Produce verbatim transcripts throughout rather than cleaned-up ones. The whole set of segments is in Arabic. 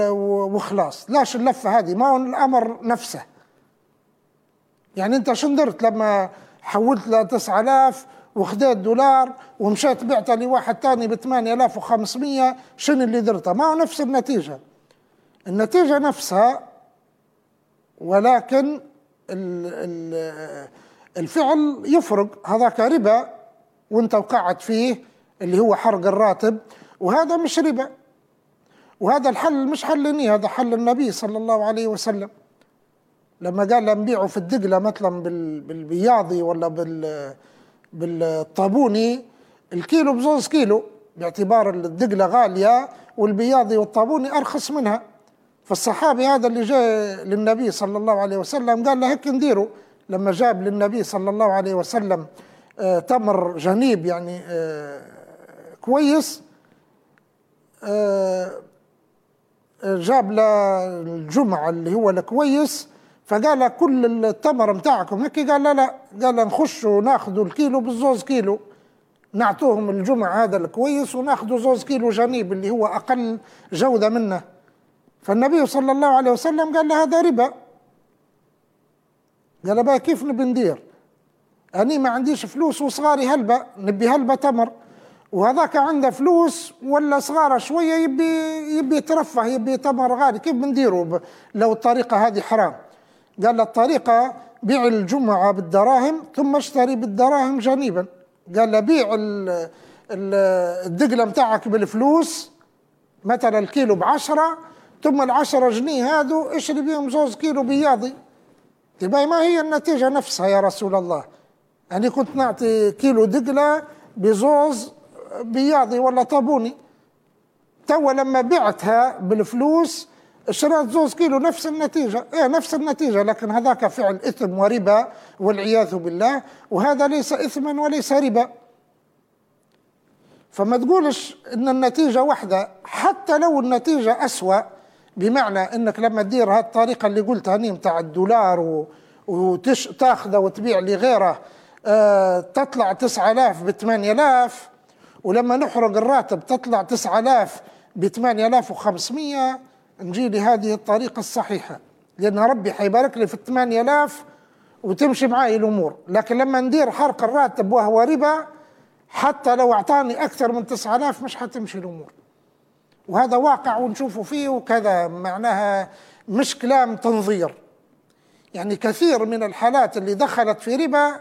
وخلاص. لاش اللفة هذه؟ ما هو الأمر نفسه. يعني أنت شن درت لما حولت له تسعة آلاف وخديت دولار ومشيت بعته لواحد تاني ب ثمانية آلاف وخمسمية؟ شن اللي درته؟ ما هو نفس النتيجة، النتيجة نفسها، ولكن الفعل يفرق. هذاك ربا وانت وقعت فيه اللي هو حرق الراتب، وهذا مش ربا. وهذا الحل مش حلني، هذا حل النبي صلى الله عليه وسلم لما قال نبيعه في الدقلة مثلا بالبياضي ولا بالطابوني الكيلو بزوز كيلو، باعتبار الدقلة غالية والبياضي والطابوني أرخص منها. فالصحابي هذا اللي جاء للنبي صلى الله عليه وسلم قال له هيك نديره. لما جاب للنبي صلى الله عليه وسلم آه تمر جنيب يعني آه كويس، آه جاب له الجمعة اللي هو الكويس، فقال له كل التمر متاعكم هيك؟ قال لا لا، قال له نخشوا ناخذوا الكيلو بالزوز كيلو، نعطوهم الجمعة هذا الكويس وناخذوا زوز كيلو جنيب اللي هو أقل جودة منه. فالنبي صلى الله عليه وسلم قال له هذا ربا. قال بقى كيف نبي ندير؟ أني ما عنديش فلوس وصغاري هلبة، نبي هلبة تمر، وهذاك عنده فلوس ولا صغاره شوية يبي يبي يترفه، يبي تمر غالي، كيف بنديروا لو الطريقة هذه حرام؟ قال له الطريقة بيع الجمعة بالدراهم ثم اشتري بالدراهم جنيبا. قال له بيع الدقلة متاعك بالفلوس، مثلا الكيلو بعشرة، ثم العشرة جنيه هادو اشري بيهم زوز كيلو بياضي. تبقى ما هي النتيجة نفسها يا رسول الله؟ يعني كنت نعطي كيلو دقلة بزوز بياضي ولا طابوني، تو لما بعتها بالفلوس اشتريت زوز كيلو، نفس النتيجة. ايه نفس النتيجة، لكن هذاك فعل إثم وربا والعياذ بالله، وهذا ليس إثما وليس ربا. فما تقولش ان النتيجة واحدة، حتى لو النتيجة أسوأ، بمعنى انك لما تدير هذه الطريقة اللي قلتها هني متاع الدولار وتاخذه وتبيع لغيره آه تطلع تسعة آلاف بثمانية آلاف، ولما نحرق الراتب تطلع تسعة آلاف بثمانية آلاف وخمسمية، نجي لهذه الطريقة الصحيحة، لأن ربي حيبارك لي في الثمانية آلاف وتمشي معي الأمور. لكن لما ندير حرق الراتب وهو ربا، حتى لو أعطاني أكثر من تسعة آلاف مش حتمشي الأمور. وهذا واقع ونشوفه فيه، وكذا معناها مش كلام تنظير. يعني كثير من الحالات اللي دخلت في ربا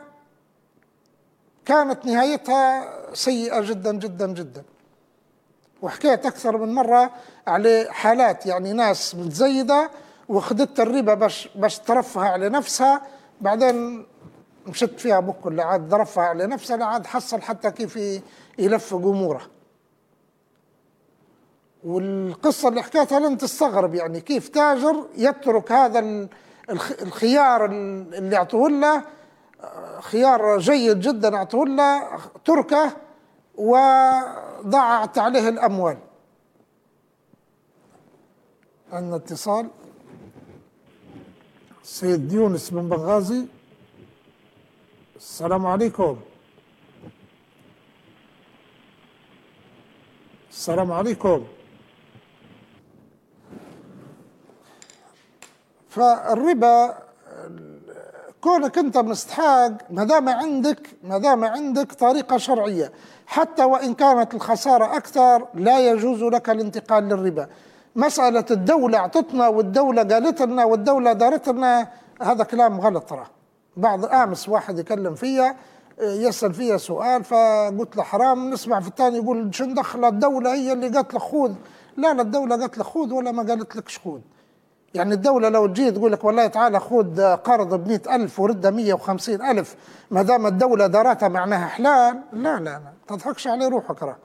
كانت نهايتها سيئة جدا جدا جدا. وحكيت أكثر من مرة على حالات يعني ناس متزيدة وخدت الربا باش باش ترفها على نفسها، بعدين مشت فيها بكل، لا عاد ترفها على نفسها، لا عاد حصل حتى كيف يلفق أموره. والقصة اللي حكيتها لن تستغرب، يعني كيف تاجر يترك هذا الخيار اللي اعطوه له، خيار جيد جدا اعطوه له، تركه وضاعت عليه الأموال. عندنا اتصال، سيد يونس بن بنغازي. السلام عليكم. السلام عليكم. فالربا كونك انت مستحق ما دام عندك ما دام عندك طريقه شرعيه، حتى وان كانت الخساره اكثر لا يجوز لك الانتقال للربا. مساله الدوله اعطتنا والدوله قالت لنا والدوله دارت لنا، هذا كلام غلط. ترى بعض امس واحد يكلم فيا يسال فيا سؤال، فقلت له حرام، نسمع في الثاني يقول شو دخل الدوله هي اللي قالت لك خذ. لا لا، الدوله قالت لك خذ ولا ما قالت لكش خذ. يعني الدولة لو تجي تقول لك والله تعالى خذ قرض بمئة ألف وردة مية وخمسين ألف، ما دام الدولة دارتها معناها حلال، لا لا لا، تضحكش على روحك. راه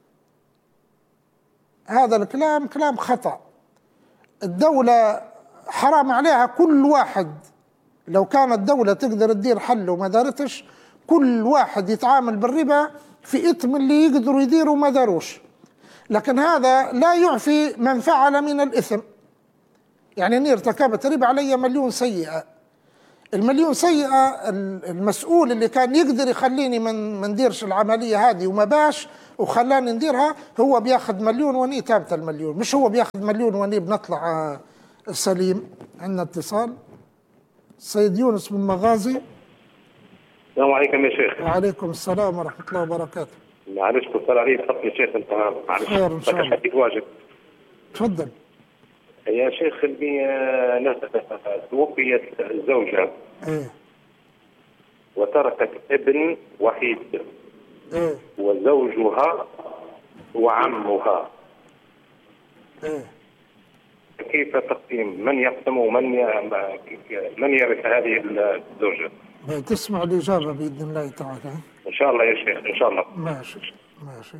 هذا الكلام كلام خطأ. الدولة حرام عليها كل واحد، لو كانت الدولة تقدر تدير حل وما دارتش، كل واحد يتعامل بالربا في إثم اللي يقدروا يديروا ما داروش. لكن هذا لا يعفي من فعل من الإثم. يعني اني ارتكبت ربا علي مليون سيئة، المليون سيئة المسؤول اللي كان يقدر يخليني من ما نديرش العملية هذه وما باش وخلاني نديرها هو بياخذ مليون وني تابت المليون، مش هو بياخذ مليون وني بنطلع سليم. عندنا اتصال. السيد يونس من مغازي. السلام عليكم يا شيخ. وعليكم السلام ورحمة الله وبركاته. معلش اتصل علي خط يا شيخ، انت معلش خير ان شاء الله. واجب. تفضل. يا شيخ اللي توفيت الزوجة ايه وتركت ابن وحيد ايه وزوجها وعمها، ايه كيف تقسيم؟ من يقسم ومن من يرث هذه الزوجة؟ تسمع الإجابة بإذن الله تعالى إن شاء الله يا شيخ إن شاء الله. ماشي ماشي.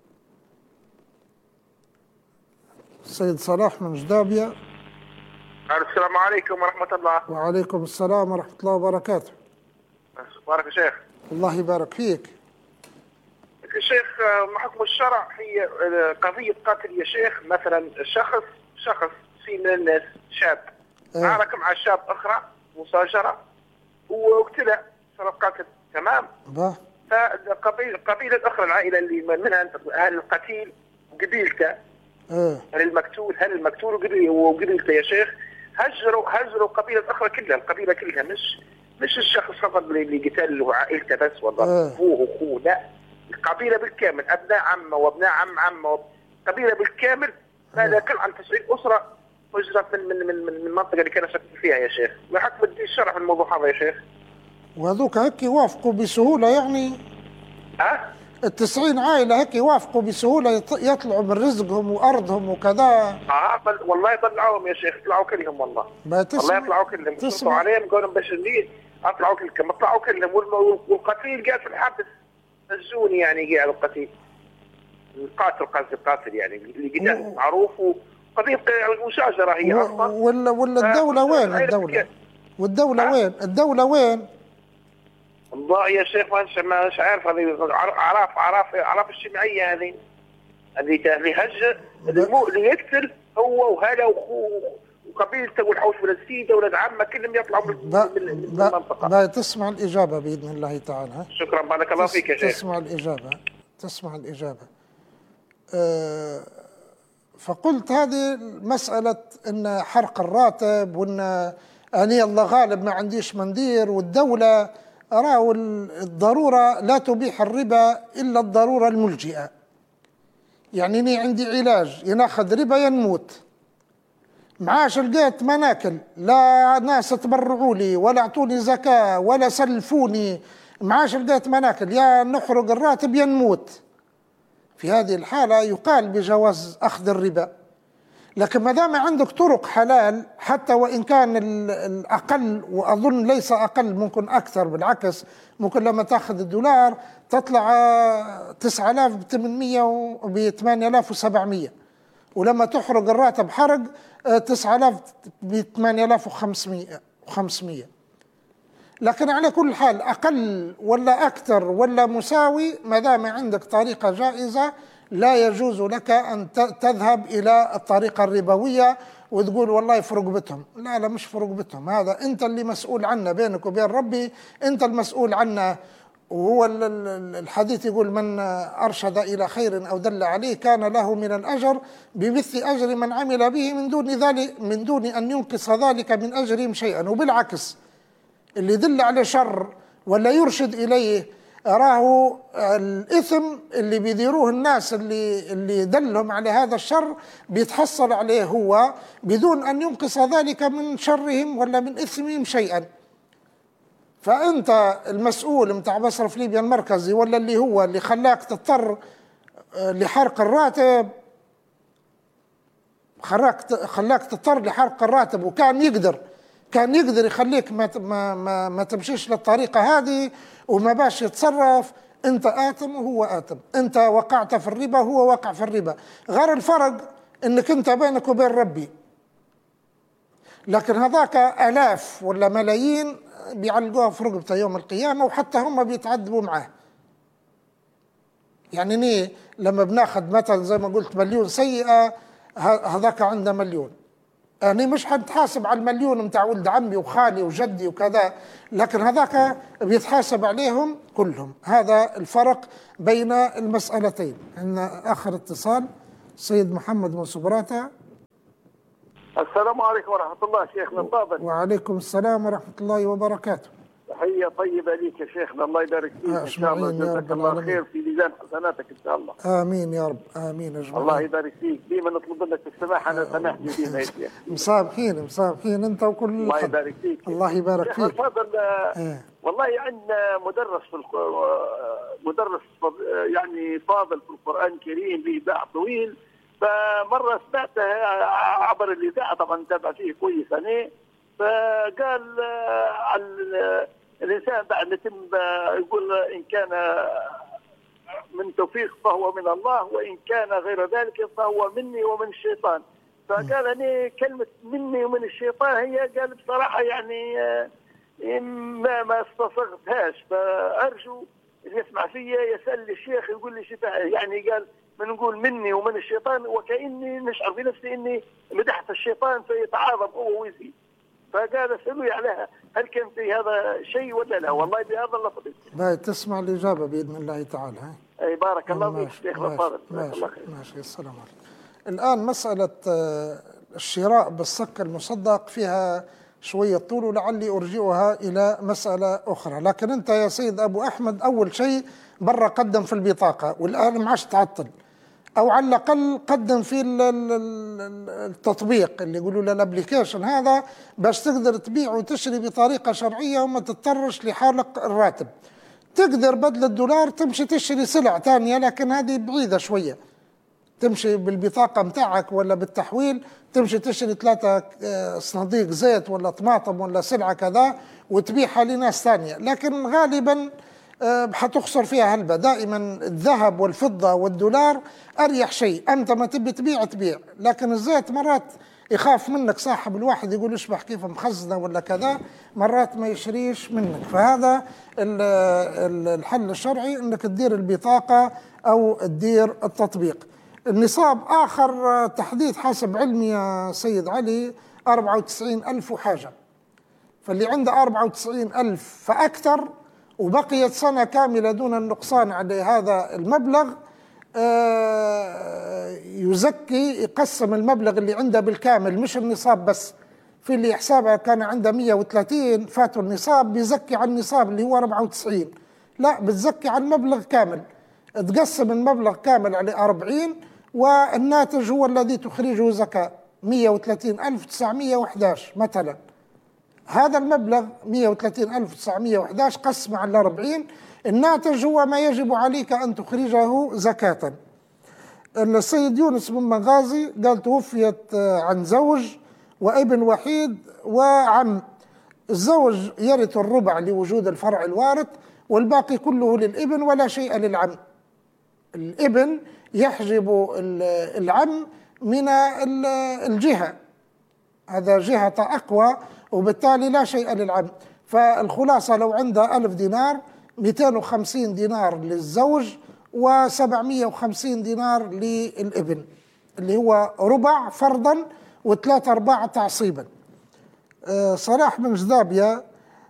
السيد صلاح من جدابية. السلام عليكم ورحمة الله. وعليكم السلام ورحمة الله وبركاته. بارك يا شيخ. الله يبارك فيك. الشيخ ما حكم الشرع في قضية قتل يا شيخ؟ مثلا شخص شخص في من الناس شاب عارك مع شاب أخرى مساجرة وقتله سبب قتل، تمام؟ با فالقبيلة القبيلة الأخرى العائلة اللي منها أهل القتيل وقبيلته ايه هل المقتول هل المقتول وقبيلته يا شيخ هجروا هجروا القبيلة الأخرى كلها، القبيلة كلها، مش مش الشخص فقط اللي قتل له عائلته بس والله أبوه وأخوه، لا القبيلة بالكامل، أبناء عمه وأبناء عم عمه، قبيلة بالكامل. هذا كل عن تسعين أسرة هجرت من من من من المنطقة اللي كانوا ساكنين فيها يا شيخ. ما حكم الدين الشرع في الموضوع هذا يا شيخ؟ وهذوك هيك يوافقوا بسهولة يعني؟ ها؟ التسعين عائلة هيك يوافقوا بسهولة يطلعوا من رزقهم وأرضهم وكذا؟ اه بل والله طلعوهم يا شيخ، طلعوا كلهم والله. والله يطلعوا كلهم، تصلوا عليهم قولهم بشرين اطلعوا كلهم، اطلعوا كلهم، والقتيل قاعد في الحبس الزوني يعني قاعد القتيل. القاتل قصدي القاتل يعني اللي قتل معروف، وقضية المشاجرة هي اصلا. ولا ولا الدولة وين الدولة؟ والدولة وين؟ الدولة وين؟ والله يا شيخ ما مش عارف، هذه اعراف اعراف اعراف الجمعيه هذه اللي اللي هجر اللي يقتل هو وهلا واخوه وقبيلته والحوش ولد سيده ولد عمه كلهم يطلعوا من المنطقه. لا تسمع الاجابه باذن الله تعالى. شكرا بارك الله فيك يا شيخ. تسمع الاجابه تسمع الاجابه. أه فقلت هذه مساله ان حرق الراتب وان اني الله غالب ما عنديش مندير، والدوله أراه الضرورة لا تبيح الربا إلا الضرورة الملجئة. يعني أني عندي علاج يناخذ ربا ينموت، معاش لقيت ما ناكل، لا ناس تبرعوا لي ولا اعطوني زكاة ولا سلفوني، معاش لقيت ما ناكل، يا نحرق الراتب ينموت. في هذه الحالة يقال بجواز أخذ الربا. لكن ما دام عندك طرق حلال حتى وإن كان الأقل، وأظن ليس أقل ممكن أكثر، بالعكس ممكن لما تأخذ الدولار تطلع تسعة آلاف وثمانمئة ب ثمانية آلاف وسبعمئة، ولما تحرق الراتب حرق تسعة آلاف ب ثمانية آلاف وخمسمئة. لكن على كل حال أقل ولا أكثر ولا مساوي، ما دام عندك طريقة جائزة لا يجوز لك أن تذهب إلى الطريقة الربوية وتقول والله في رقبتهم. لا لا مش في رقبتهم، هذا أنت اللي مسؤول عنه بينك وبين ربي، أنت المسؤول عنه. وهو الحديث يقول من أرشد إلى خير أو دل عليه كان له من الأجر بمثل أجر من عمل به من دون ذلك من دون أن ينقص ذلك من أجرهم شيئا. وبالعكس اللي يدل على شر ولا يرشد إليه أراه الإثم اللي بيديروه الناس اللي اللي دلهم على هذا الشر بيتحصل عليه هو بدون أن ينقص ذلك من شرهم ولا من إثمهم شيئا. فأنت المسؤول متاع مصرف ليبيا المركزي ولا اللي هو اللي خلاك تضطر لحرق الراتب، خلاك خلاك تضطر لحرق الراتب، وكان يقدر كان يقدر يخليك ما ما ما, ما تمشيش للطريقة هذه وما باش يتصرف. أنت آثم وهو آثم، أنت وقعت في الربا وهو وقع في الربا، غير الفرق أنك أنت بينك وبين ربي. لكن هذاك آلاف ولا ملايين بيعلقوها في رقبته يوم القيامة، وحتى هم بيتعذبوا معاه. يعني ني لما بناخذ مثلا زي ما قلت مليون سيئة، هذاك عنده مليون، أنا مش حنتحاسب على المليون متاع ولد عمي وخالي وجدي وكذا، لكن هذاك بيتحاسب عليهم كلهم. هذا الفرق بين المسألتين. إن آخر اتصال سيد محمد من سبراتا. السلام عليكم ورحمة الله شيخنا الفاضل. وعليكم السلام ورحمة الله وبركاته. تحية طيبة ليك يا شيخنا، الله يبارك فيك إن شاء الله، جزاك الله خير في ميزان حسناتك إن شاء الله. آمين يا رب، آمين أجمعين. الله يبارك فيك، ديما نطلب منك السماح، أنا سمحت بينا يا شيخ. مسامحين مسامحين أنت وكل الله يبارك فيك. الله يبارك فيك. الفاضل آه. والله عندنا مدرس في الق... مدرس يعني فاضل في القرآن الكريم بإيضاح طويل، فمرة سمعته عبر الإذاعة، طبعا تابع فيه كويس أنا، فقال على الإنسان بعد يتم يقول إن كان من توفيق فهو من الله، وإن كان غير ذلك فهو مني ومن الشيطان. فقال أنا كلمة مني ومن الشيطان هي قال بصراحة يعني ما ما استصغتهاش، فأرجو اللي يسمع فيا يسأل الشيخ يقول لي شفاء، يعني قال من نقول مني ومن الشيطان وكأني نشعر في نفسي إني مدحت الشيطان فيتعاظم هو ويزيد. فقال اسألوا عليها هل كان في هذا شيء ولا لا؟ والله بهذا اللفظ. لا تسمع الإجابة بإذن الله تعالى. أي بارك الله فيك شيخ الفاضل. ماشي ماشي. السلام عليكم. الآن مسألة الشراء بالصك المصدق فيها شوية طول، ولعلي أرجئها إلى مسألة أخرى. لكن أنت يا سيد أبو أحمد أول شيء برا قدم في البطاقة، والآن ما عادش تعطل، أو على الأقل قدم في التطبيق اللي يقولوا له الابليكيشن هذا باش تقدر تبيع وتشري بطريقة شرعية وما تضطرش لحالق الراتب. تقدر بدل الدولار تمشي تشتري سلع ثانية، لكن هذه بعيدة شوية. تمشي بالبطاقة متاعك ولا بالتحويل تمشي تشتري ثلاثة صناديق زيت ولا طماطم ولا سلعة كذا وتبيعها لناس ثانية، لكن غالبا حتخسر فيها هلبة. دائما الذهب والفضة والدولار أريح شيء، أنت ما تبي تبيع تبيع، لكن الزيت مرات يخاف منك صاحب الواحد يقول اشبح كيف مخزنة ولا كذا، مرات ما يشريش منك. فهذا الحل الشرعي انك تدير البطاقة او تدير التطبيق. النصاب آخر تحديث حسب علمي يا سيد علي أربعة وتسعين ألف وحاجة، فاللي عنده أربعة وتسعين ألف فأكثر وبقيت سنة كاملة دون النقصان على هذا المبلغ يزكي، يقسم المبلغ اللي عنده بالكامل مش النصاب بس. في اللي حسابها كان عنده مية وثلاثين فاتوا النصاب بيزكي على النصاب اللي هو أربعة وتسعين، لا بتزكي على المبلغ كامل. تقسم المبلغ كامل على أربعين والناتج هو الذي تخرجه زكاة مية وثلاثين ألف وتسعمية وأحد عشر مثلا. هذا المبلغ مية وثلاثين ألف وتسعمية وأحد عشر قسم على أربعين، الناتج هو ما يجب عليك أن تخرجه زكاة. السيد يونس بن مغازي قال توفيت عن زوج وابن وحيد وعم. الزوج يرث الربع لوجود الفرع الوارث والباقي كله للابن ولا شيء للعم. الابن يحجب العم من الجهة، هذا جهة أقوى وبالتالي لا شيء للعم. فالخلاصة لو عنده ألف دينار مئتين وخمسين دينار للزوج وسبعمية وخمسين دينار للابن اللي هو ربع فرضا وثلاثة أرباع تعصيبا. صلاح بن جذابية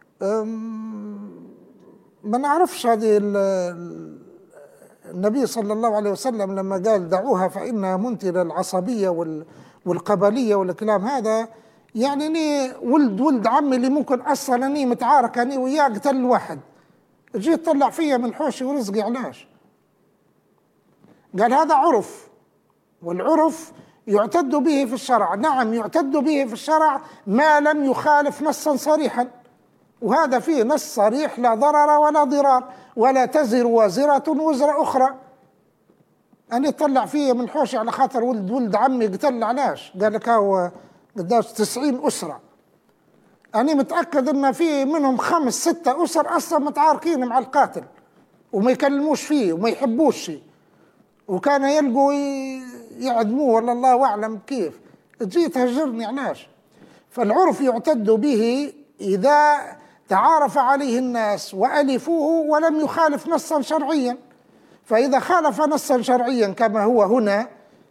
ما نعرفش هذه النبي صلى الله عليه وسلم لما قال دعوها فإنها منتنة العصبية والقبلية والكلام هذا، يعني أني ولد ولد عمي اللي ممكن أصلا أني متعارك أني وياه قتل واحد، جيت طلع فيا من حوشي ورزقي علاش؟ قال هذا عرف، والعرف يعتد به في الشرع. نعم يعتد به في الشرع ما لم يخالف نصا صريحا، وهذا فيه نص صريح لا ضرر ولا ضرار ولا تزر وازرة وزر أخرى. أنا طلع فيه من حوشي على خاطر ولد ولد عمي قتل علاش؟ قال لك هو قداش تسعين أسرة، أنا متأكد أن في منهم خمس ستة أسر أصلا متعاركين مع القاتل وما يكلموش فيه وما يحبوش شيء، وكان يلقوا يعدموه ولا الله أعلم كيف. تجي تهجرني علاش؟ فالعرف يعتد به إذا تعارف عليه الناس وألفوه ولم يخالف نصا شرعيا. فإذا خالف نصا شرعيا كما هو هنا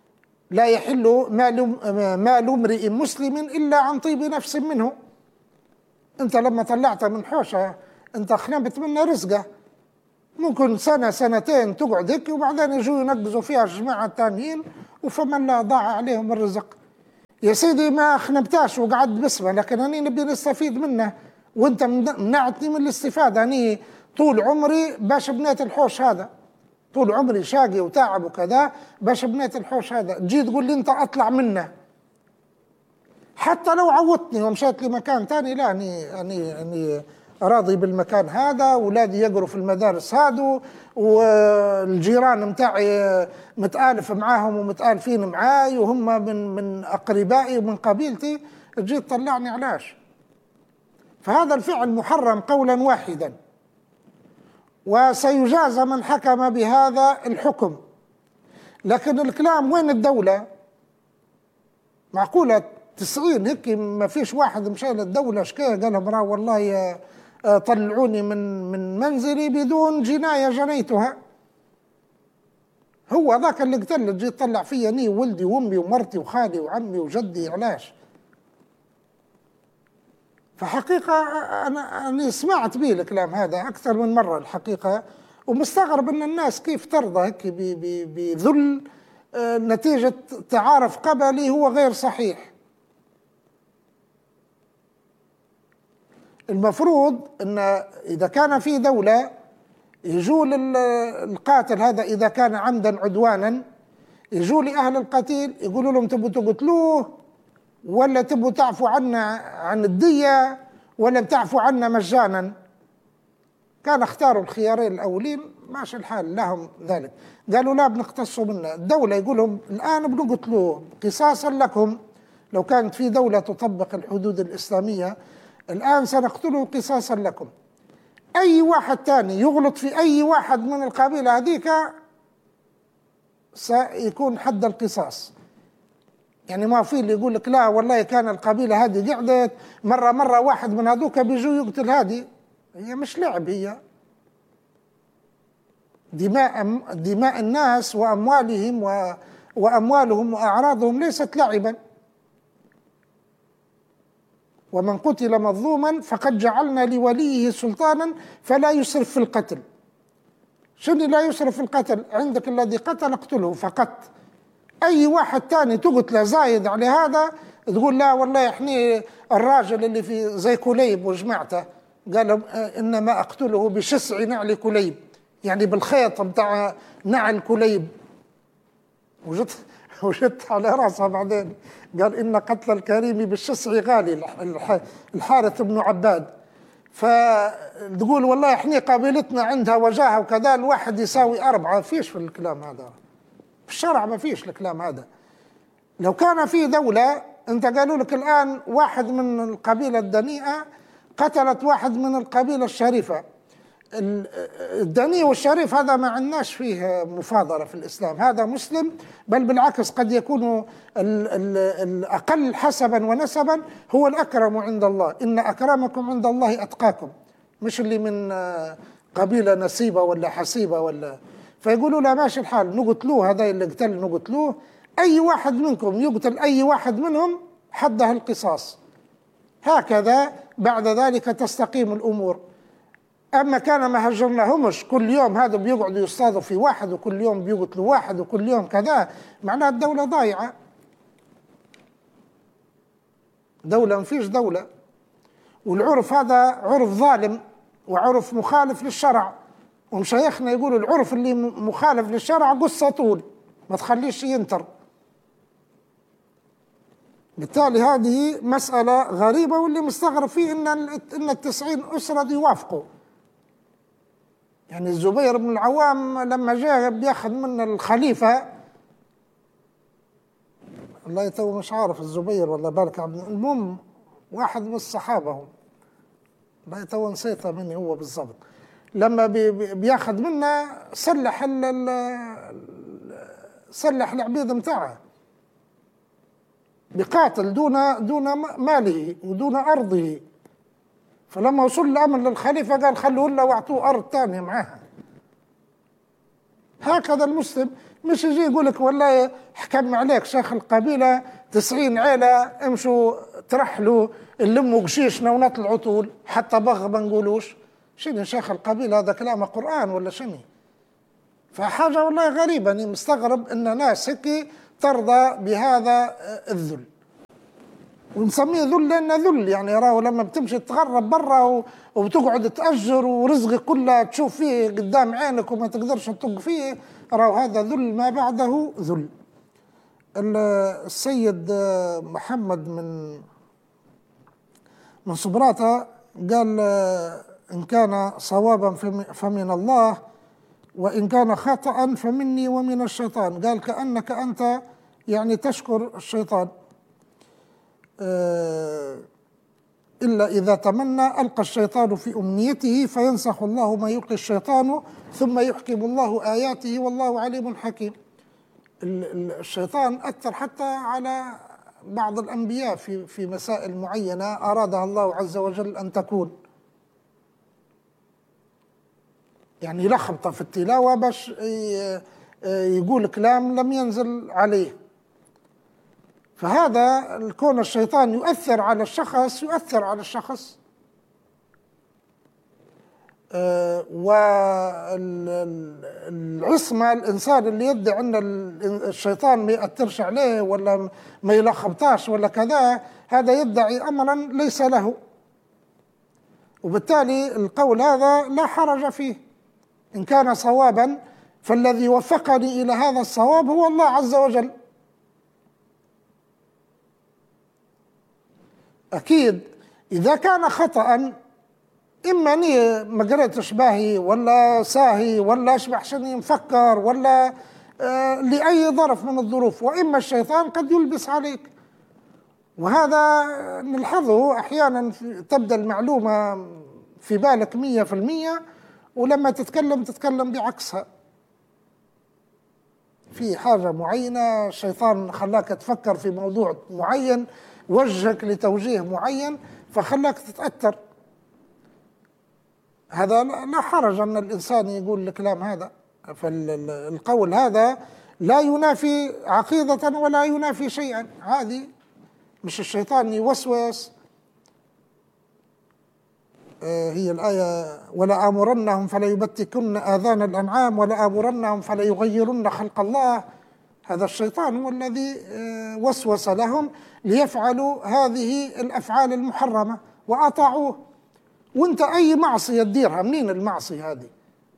لا يحل مال امرئ مسلم إلا عن طيب نفس منه. أنت لما طلعتها من حوشة أنت خنبت منها رزقه، ممكن سنة سنتين تقعد هيك وبعدين يجوا ينقزوا فيها الجماعة التانيين وفمن لا ضاع عليهم الرزق. يا سيدي ما خنبتاش وقعدت باسمه، لكن أنا نبي نستفيد منه وأنت منعتني من الاستفادة. أنا طول عمري باش بنيت الحوش هذا، طول عمري شاقي وتعب وكذا باش بنيت الحوش هذا، تجي تقول لي أنت أطلع منه حتى لو عوضتني ومشيت لمكان تاني، لا أني أني أني راضي بالمكان هذا، أولادي يقروا في المدارس هادو، والجيران متاعي متآلف معاهم ومتآلفين معاي وهم من من أقربائي ومن قبيلتي، تجي تطلعني علاش؟ فهذا الفعل محرم قولا واحدا، وسيجازى من حكم بهذا الحكم. لكن الكلام وين الدولة؟ معقولة تسعين هيك ما فيش واحد مشى للدولة شكاية قال لهم راه والله طلعوني من من منزلي بدون جناية جنيتها؟ هو ذاك اللي قتل تجي تطلع فيا ني ولدي وامي ومرتي وخالي وعمي وجدي، علاش؟ فحقيقة أنا أنا سمعت به الكلام هذا أكثر من مرة الحقيقة، ومستغرب أن الناس كيف ترضى هيك بذل نتيجة تعارف قبلي هو غير صحيح. المفروض أن إذا كان في دولة يجوا للقاتل هذا إذا كان عمدا عدوانا، يجوا لأهل القتيل يقولوا لهم تبوا تقتلوه ولا تبوا تعفوا عنا عن الدية ولا بتعفوا عنا مجانا. كان اختاروا الخيارين الأولين ماشي الحال لهم ذلك، قالوا لا بنقتصوا منه. الدولة يقول لهم الآن بنقتلوه قصاصا لكم، لو كانت في دولة تطبق الحدود الإسلامية الآن سنقتله قصاصا لكم. أي واحد تاني يغلط في أي واحد من القبيلة هذيك سيكون حد القصاص. يعني ما في اللي يقول لك لا والله كان القبيلة هذه قعدت مرة مرة واحد من هذوك بيجوا يقتل هذه، هي مش لعب، هي دماء دماء الناس وأموالهم و وأموالهم وأعراضهم ليست لعبا. ومن قتل مظلوما فقد جعلنا لوليه سلطانا فلا يسرف في القتل. شنو لا يسرف في القتل؟ عندك الذي قتل اقتله فقط. أي واحد تاني تقتله زايد على هذا تقول لا والله احنا الراجل اللي في زي كليب وجماعته قال إنما أقتله بشسع نعل كليب، يعني بالخيط بتاع نعل كليب. وجدت وجدت على راسها بعدين قال إن قتل الكريم بالشسع غالي، الحارث بن عباد. فتقول والله احنا قبيلتنا عندها وجاهة وكذا، الواحد يساوي أربعة، فيش في الكلام هذا في الشرع، ما فيش الكلام هذا. لو كان في دولة انت قالوا لك الآن واحد من القبيلة الدنيئة قتلت واحد من القبيلة الشريفة، الدنيء والشريف هذا ما عندناش فيه مفاضلة في الإسلام، هذا مسلم، بل بالعكس قد يكون الأقل حسبا ونسبا هو الأكرم عند الله، إن أكرمكم عند الله أتقاكم، مش اللي من قبيلة نسيبة ولا حسيبة ولا. فيقولوا لا ماشي الحال نقتلوه، هذا اللي قتل نقتلوه، أي واحد منكم يقتل أي واحد منهم حده القصاص. هكذا بعد ذلك تستقيم الأمور. أما كان ما هجرناهمش كل يوم هذا بيقعدوا يصطادوا في واحد وكل يوم بيقتلوا واحد وكل يوم كذا، معناها الدولة ضايعة، دولة ما فيش دولة. والعرف هذا عرف ظالم وعرف مخالف للشرع، ومشايخنا يقولوا العرف اللي مخالف للشرع قصة طول ما تخليش ينتر. بالتالي هذه مسألة غريبة، واللي مستغرب فيه إن إن التسعين أسرة يوافقوا. يعني الزبير بن العوام لما جاء بياخذ من الخليفة، الله يتوه مش عارف الزبير ولا بالك عبد، المهم واحد من الصحابة هم، الله يتوه نسيته مني هو بالضبط، لما بياخذ منه سلح ال سلح العبيد متاعه، بقاتل دون دون ماله ودون أرضه. فلما وصل الأمر للخليفة قال خلوه له واعطوه أرض ثانية معها. هكذا المسلم، مش يجي يقول لك والله حكم عليك شيخ القبيلة تسعين عيلة امشوا ترحلوا نلموا قشيشنا ونطلعوا طول حتى بغ ما نقولوش. شنو شيخ القبيلة؟ هذا كلام قرآن ولا شنو؟ فحاجة والله غريبة، أنا مستغرب أن ناس هيك ترضى بهذا الذل، ونسميه ذل لأنه ذل. يعني راهو لما بتمشي تتغرب برا وبتقعد تأجر ورزقك كله تشوف فيه قدام عينك وما تقدرش تطق فيه، راهو هذا ذل ما بعده ذل. السيد محمد من من صبراته قال إن كان صوابا فمن الله وإن كان خطأ فمني ومن الشيطان. قال كأنك أنت يعني تشكر الشيطان، إلا إذا تمنى ألقى الشيطان في أمنيته فينسخ الله ما يلقي الشيطان ثم يحكم الله آياته والله عليم حكيم. الشيطان أثر حتى على بعض الأنبياء في في مسائل معينة أرادها الله عز وجل أن تكون، يعني يلخبط في التلاوة باش يقول كلام لم ينزل عليه. فهذا الكون الشيطان يؤثر على الشخص يؤثر على الشخص والعصمة الإنسان اللي يدعي أن الشيطان ما يأثرش عليه ولا ما يلخبطاش ولا كذا، هذا يدعي أمرا ليس له، وبالتالي القول هذا لا حرج فيه. إن كان صوابا فالذي وفقني إلى هذا الصواب هو الله عز وجل. أكيد إذا كان خطأ إما أني ما قريتش باهي ولا ساهي ولا أشبح شني مفكر ولا آه لأي ظرف من الظروف، وإما الشيطان قد يلبس عليك، وهذا نلحظه أحيانا تبدأ المعلومة في بالك مية في المية ولما تتكلم تتكلم بعكسها. في حاجة معينة الشيطان خلاك تفكر في موضوع معين، وجهك لتوجيه معين فخلاك تتأثر. هذا لا حرج أن الإنسان يقول الكلام هذا، فالقول هذا لا ينافي عقيدة ولا ينافي شيئا. هذه مش الشيطان يوسوس. هي الآية ولا آمرنهم فلا يبتكن آذان الأنعام ولا آمرنهم فلا يغيرن خلق الله. هذا الشيطان هو الذي وسوس لهم ليفعلوا هذه الأفعال المحرمة وأطاعوه. وانت أي معصية تديرها، منين المعصية هذه؟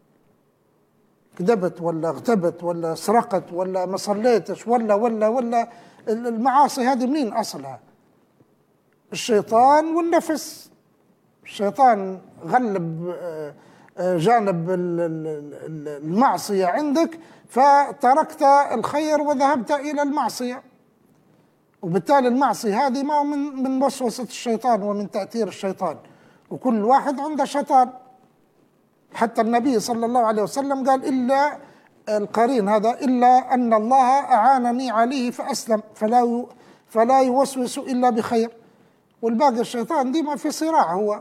كذبت ولا اغتبت ولا سرقت ولا ما صليتش ولا ولا ولا المعاصي هذه منين أصلها؟ الشيطان والنفس. الشيطان غلب جانب المعصية عندك فتركت الخير وذهبت إلى المعصية، وبالتالي المعصية هذه ما من من وسوسة الشيطان ومن تأثير الشيطان، وكل واحد عنده شيطان. حتى النبي صلى الله عليه وسلم قال إلا القرين هذا إلا أن الله أعانني عليه فأسلم فلا فلا يوسوس إلا بخير، والباقي الشيطان ديما في صراع. هو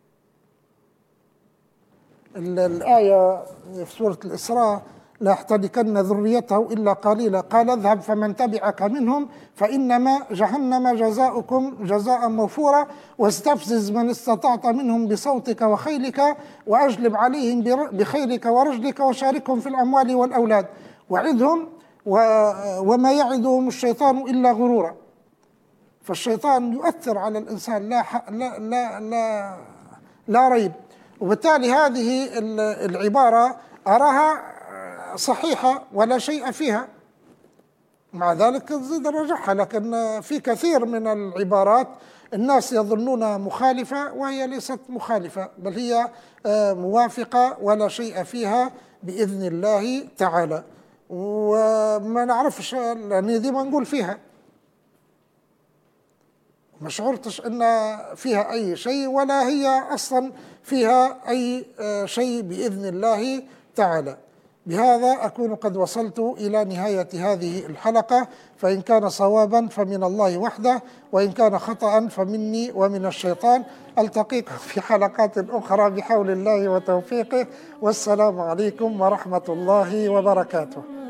الآية في سورة الإسراء لا يحتركن ذريته إلا قليلا قال اذهب فمن تبعك منهم فإنما جهنم جزاؤكم جزاء موفورا واستفزز من استطعت منهم بصوتك وخيلك وأجلب عليهم بخيلك ورجلك وشاركهم في الأموال والأولاد وعدهم وما يعدهم الشيطان إلا غرورا. فالشيطان يؤثر على الإنسان لا لا لا لا, لا ريب. وبالتالي هذه العبارة أراها صحيحة ولا شيء فيها، مع ذلك زيد رجحها، لكن في كثير من العبارات الناس يظنونها مخالفة وهي ليست مخالفة، بل هي موافقة ولا شيء فيها بإذن الله تعالى. وما نعرفش لأني ديما نقول فيها، ما شعرتش أن فيها أي شيء ولا هي أصلا فيها أي شيء بإذن الله تعالى. بهذا أكون قد وصلت إلى نهاية هذه الحلقة، فإن كان صوابا فمن الله وحده، وإن كان خطأ فمني ومن الشيطان. ألتقيكم في حلقات أخرى بحول الله وتوفيقه، والسلام عليكم ورحمة الله وبركاته.